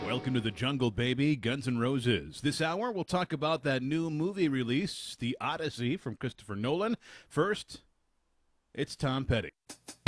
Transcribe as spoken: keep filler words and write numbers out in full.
Welcome to the jungle, baby. Guns N' Roses. This hour, we'll talk about that new movie release, The Odyssey from Christopher Nolan. First, it's Tom Petty.